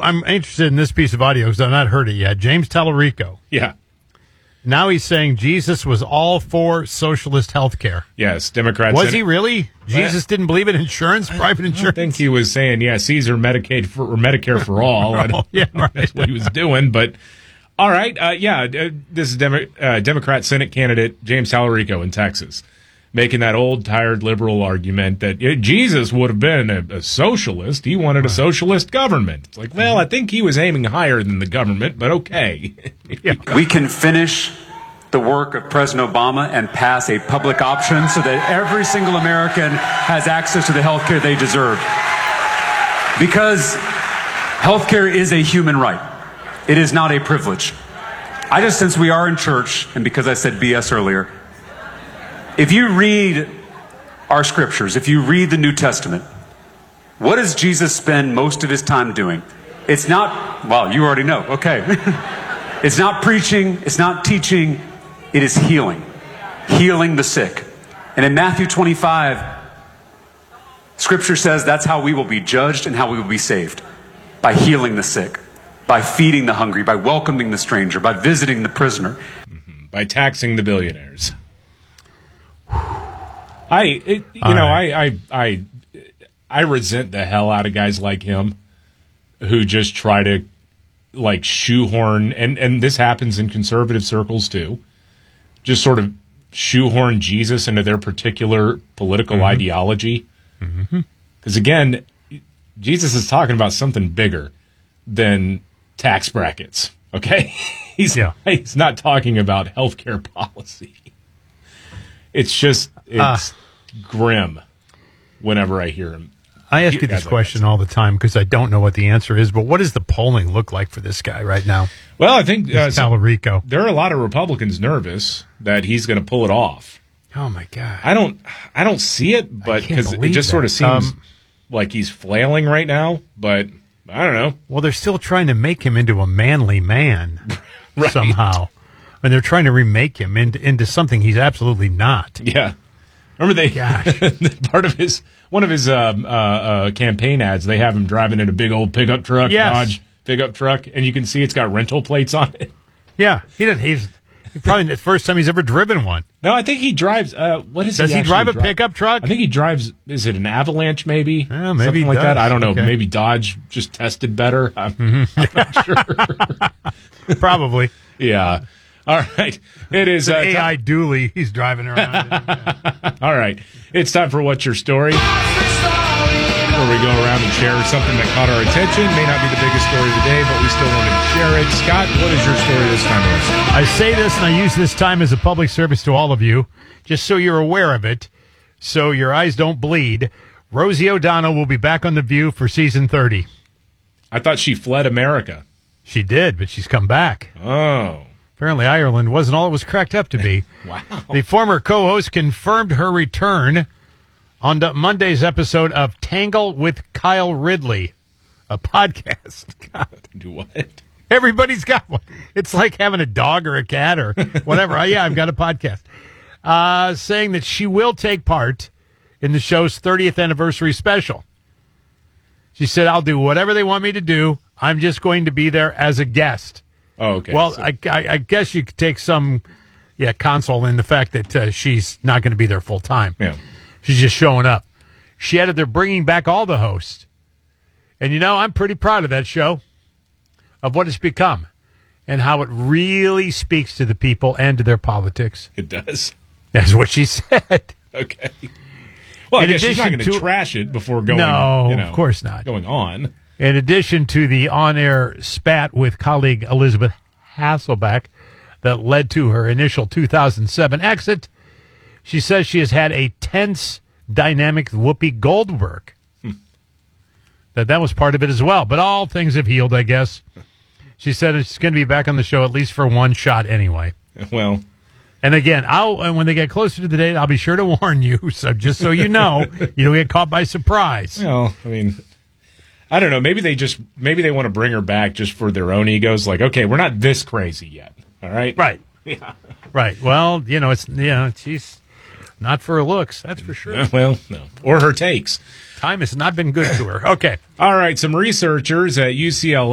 I'm interested in this piece of audio because I've not heard it yet. James Tallarico. Yeah. Now he's saying Jesus was all for socialist health care. Yes, Democrats. Was he really? Jesus didn't believe in insurance, private insurance? I think he was saying, Caesar Medicaid for, or Medicare for all. I don't know if that's what he was doing, but all right. This is Democrat Senate candidate James Tallarico in Texas, making that old, tired liberal argument that Jesus would have been a socialist. He wanted a socialist government. It's like, well, I think he was aiming higher than the government, but okay. We can finish the work of President Obama and pass a public option so that every single American has access to the health care they deserve. Because health care is a human right. It is not a privilege. Since we are in church, and because I said BS earlier, if you read our scriptures, if you read the New Testament, what does Jesus spend most of his time doing? It's not, well, you already know, okay. It's not preaching, it's not teaching, it is healing. Healing the sick. And in Matthew 25, Scripture says that's how we will be judged and how we will be saved. By healing the sick, by feeding the hungry, by welcoming the stranger, by visiting the prisoner. By taxing the billionaires. I resent the hell out of guys like him who just try to like shoehorn, and this happens in conservative circles too, just sort of shoehorn Jesus into their particular political ideology. Because again, Jesus is talking about something bigger than tax brackets. Okay, he's not talking about healthcare policy. It's grim whenever I hear him. I ask you this question all the time because I don't know what the answer is, but what does the polling look like for this guy right now? Well, I think Tallarico. There are a lot of Republicans nervous that he's going to pull it off. Oh my God. I don't see it, but because it just sort of seems like he's flailing right now, but I don't know. Well, they're still trying to make him into a manly man somehow. And they're trying to remake him into something he's absolutely not. Yeah. Remember one of his campaign ads, they have him driving in a big old pickup truck, Dodge pickup truck, and you can see it's got rental plates on it. Yeah. He's probably the first time he's ever driven one. No, I think he drives, Does he drive a pickup truck? I think he drives, is it an Avalanche maybe? Yeah, maybe something like does. that. I don't know. Okay. Maybe Dodge just tested better. I'm not sure. Probably. Yeah. All right. It is AI dually he's driving around. All right. It's time for What's Your Story? Where we go around and share something that caught our attention. May not be the biggest story of the day, but we still want to share it. Scott, what is your story this time around? I say this and I use this time as a public service to all of you, just so you're aware of it, so your eyes don't bleed. Rosie O'Donnell will be back on The View for season 30. I thought she fled America. She did, but she's come back. Oh. Apparently, Ireland wasn't all it was cracked up to be. Wow. The former co-host confirmed her return on Monday's episode of Tangle with Kyle Ridley, a podcast. God. Do what? Everybody's got one. It's like having a dog or a cat or whatever. I've got a podcast. Saying that she will take part in the show's 30th anniversary special. She said, I'll do whatever they want me to do. I'm just going to be there as a guest. Oh, okay. Well, so. I guess you could take some console in the fact that she's not going to be there full time. Yeah. She's just showing up. She added they're bringing back all the hosts. And, I'm pretty proud of that show, of what it's become, and how it really speaks to the people and to their politics. It does. That's what she said. Okay. Well, I guess she's not going to trash it before going. No, of course not. Going on. In addition to the on-air spat with colleague Elizabeth Hasselbeck that led to her initial 2007 exit, she says she has had a tense dynamic with Whoopi Goldberg. That was part of it as well. But all things have healed, I guess. She said it's going to be back on the show at least for one shot anyway. Well. And again, when they get closer to the date, I'll be sure to warn you. So just so you know, you don't get caught by surprise. Well, I mean, I don't know. Maybe they want to bring her back just for their own egos. Like, okay, we're not this crazy yet. All right. Right. Yeah. Right. Well, she's not for her looks. That's for sure. Well, no. Or her takes. Time has not been good to her. Okay. All right. Some researchers at UCLA